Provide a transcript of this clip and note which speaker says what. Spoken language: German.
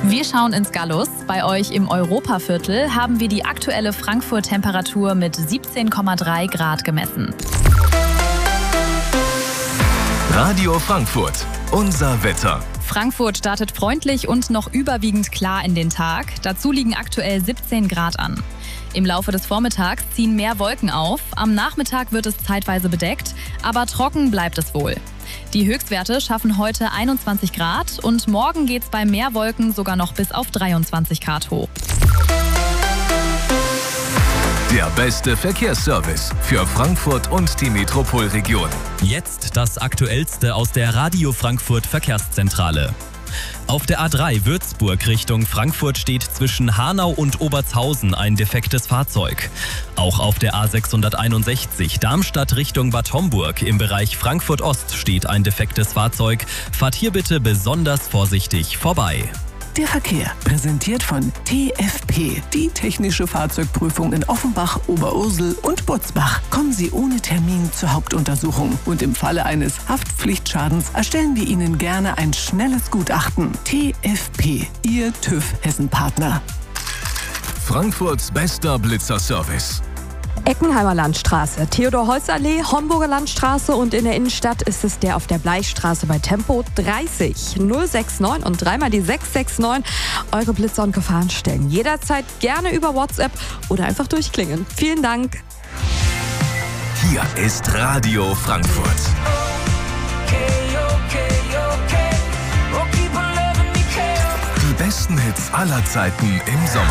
Speaker 1: Wir schauen ins Gallus. Bei euch im Europaviertel haben wir die aktuelle Frankfurt-Temperatur mit 17,3 Grad gemessen.
Speaker 2: Radio Frankfurt, unser Wetter.
Speaker 1: Frankfurt startet freundlich und noch überwiegend klar in den Tag. Dazu liegen aktuell 17 Grad an. Im Laufe des Vormittags ziehen mehr Wolken auf. Am Nachmittag wird es zeitweise bedeckt, aber trocken bleibt es wohl. Die Höchstwerte schaffen heute 21 Grad und morgen geht es bei mehr Wolken sogar noch bis auf 23 Grad hoch.
Speaker 2: Der beste Verkehrsservice für Frankfurt und die Metropolregion.
Speaker 3: Jetzt das Aktuellste aus der Radio Frankfurt Verkehrszentrale. Auf der A3 Würzburg Richtung Frankfurt steht zwischen Hanau und Obertshausen ein defektes Fahrzeug. Auch auf der A661 Darmstadt Richtung Bad Homburg im Bereich Frankfurt Ost steht ein defektes Fahrzeug. Fahrt hier bitte besonders vorsichtig vorbei.
Speaker 4: Der Verkehr, präsentiert von TFP, die technische Fahrzeugprüfung in Offenbach, Oberursel und Butzbach. Kommen Sie ohne Termin zur Hauptuntersuchung und im Falle eines Haftpflichtschadens erstellen wir Ihnen gerne ein schnelles Gutachten. TFP, Ihr TÜV-Hessen-Partner.
Speaker 2: Frankfurts bester Blitzerservice.
Speaker 5: Eckenheimer Landstraße, Theodor-Heuss-Allee, Homburger Landstraße und in der Innenstadt ist es der auf der Bleichstraße bei Tempo 30 069 und dreimal die 669. Eure Blitzer und Gefahrenstellen jederzeit gerne über WhatsApp oder einfach durchklingeln. Vielen Dank.
Speaker 2: Hier ist Radio Frankfurt. Die besten Hits aller Zeiten im Sommer.